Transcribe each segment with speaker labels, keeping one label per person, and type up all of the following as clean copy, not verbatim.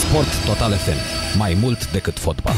Speaker 1: Sport Total FM. Mai mult decât fotbal.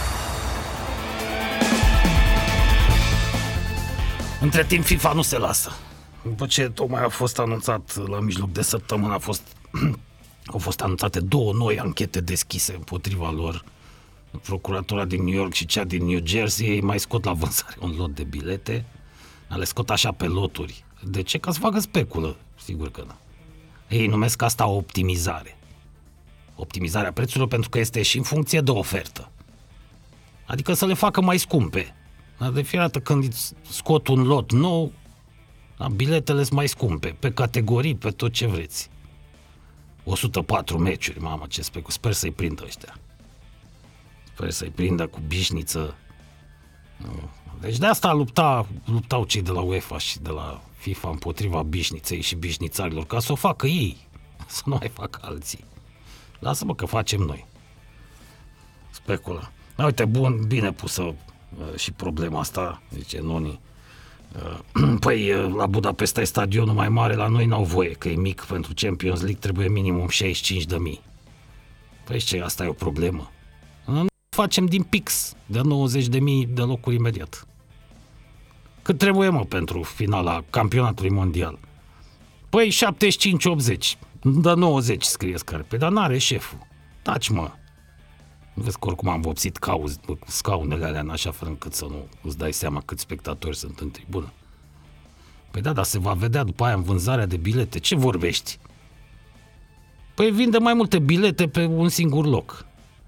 Speaker 2: Între timp, FIFA nu se lasă. După ce tocmai a fost anunțat la mijloc de săptămână, au fost anunțate 2 noi anchete deschise împotriva lor. Procuratura din New York și cea din New Jersey ei mai scot la vânzare un lot de bilete, le scot așa pe loturi. De ce? Ca să facă speculă. Sigur că nu. Ei numesc asta o optimizare. Optimizarea prețurilor, pentru că este și în funcție de ofertă. Adică să le facă mai scumpe. De fiecare dată când scot un lot nou, biletele sunt mai scumpe, pe categorii, pe tot ce vreți. 104 meciuri, mamă, ce specul. Sper să-i prindă ăștia. Sper să-i prindă cu bișniță. Deci de asta luptau cei de la UEFA și de la FIFA împotriva bișniței și bișnițarilor, ca să o facă ei, să nu mai facă alții. Lasă-mă că facem noi. Speculă. Uite, bine pusă și problema asta, zice Noni. Păi, la Budapesta e stadionul mai mare, la noi n-au voie, că e mic, pentru Champions League trebuie minimum 65.000. Păi ce, asta e o problemă. Nu facem din pix de 90.000 de locuri imediat. Cât trebuie, mă, pentru finala campionatului mondial? Păi 75-80, de 90 scrie Scarpe, păi, dar n-are șeful. Taci, mă. Nu vezi că oricum am vopsit scaunele alea în așa fel încât să nu îți dai seama câți spectatori sunt în tribună. Păi da, dar se va vedea după aia în vânzarea de bilete. Ce vorbești? Păi vinde mai multe bilete pe un singur loc.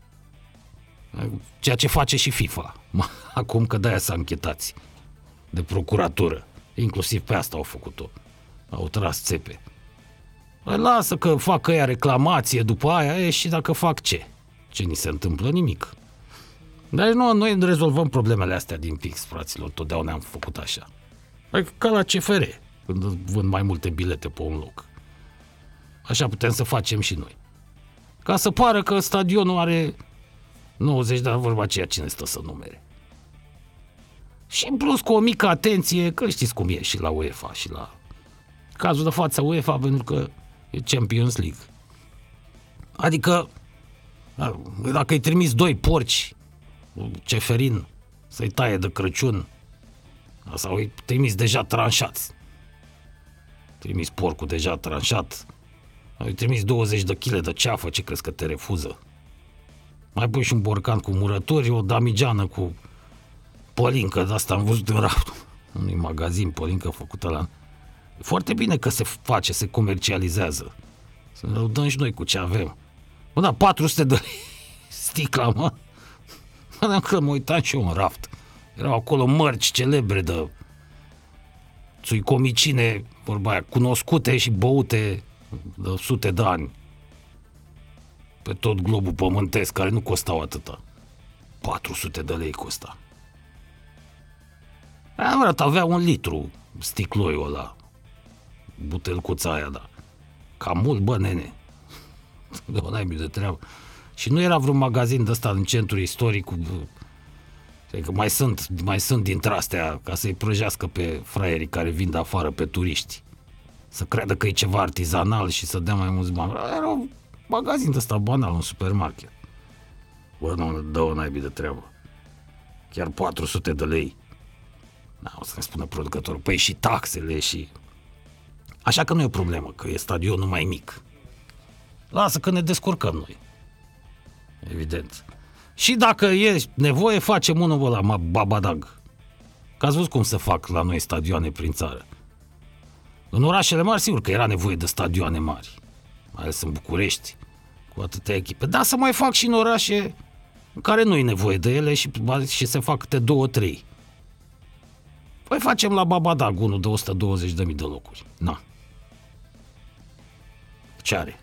Speaker 2: Ceea ce face și FIFA. Acum că de-aia s-a închetați de procuratură. Inclusiv pe asta au făcut-o. Au tras țepe. Păi lasă că fac ăia reclamație după aia, și dacă fac ce? Ce ni se întâmplă? Nimic. Dar noi rezolvăm problemele astea din pix, fraților. Totdeauna am făcut așa. Păi ca la CFR, când vând mai multe bilete pe un loc. Așa putem să facem și noi. Ca să pară că stadionul are 90, dar vorba aceea cine stă să numere. Și în plus cu o mică atenție, că știți cum e și la UEFA și la cazul de față UEFA, pentru că e Champions League. Adică dacă îi trimis 2 porci, Ceferin, să-i taie de Crăciun, sau îi trimis deja tranșați, trimis porcul deja tranșat, îi trimis 20 de kg de ceafă, ce crezi că te refuză? Mai pui și un borcan cu murături, o damigeană cu pălincă, de asta am văzut în raft, unui magazin, pălincă făcută la... Foarte bine că se face, se comercializează. Să ne dăm și noi cu ce avem. Bă, da, 400 de lei sticla, mă. Că mă uitam și eu în raft. Erau acolo mărci celebre de țuicomicine, vorba aia, cunoscute și băute de sute de ani pe tot globul pământesc, care nu costau atâta. 400 de lei costa. Avea 1 litru sticloiul ăla, butelcuța aia, da. Cam mult, bă, nene. De o naibii de treabă. Și nu era vreun magazin de ăsta în centru istoric cu... Că mai sunt dintre astea ca să-i prăjească pe fraierii care vin de afară, pe turiști. Să creadă că e ceva artizanal și să dea mai mulți bani. Era un magazin de ăsta banal, un supermarket. Bă, nu, dă o naibii de treabă. Chiar 400 de lei. O să ne spună producătorul. Păi și taxele și... Așa că nu e o problemă, că e stadionul mai mic. Lasă că ne descurcăm noi. Evident. Și dacă e nevoie, facem unul ăla, babadag. Că ați văzut cum se fac la noi stadioane prin țară. În orașele mari, sigur că era nevoie de stadioane mari. Mai ales în București, cu atâtea echipe. Dar să mai fac și în orașe în care nu e nevoie de ele și se fac câte 2-3. Păi facem la babadag unul de 120.000 de locuri. Na. Ce are?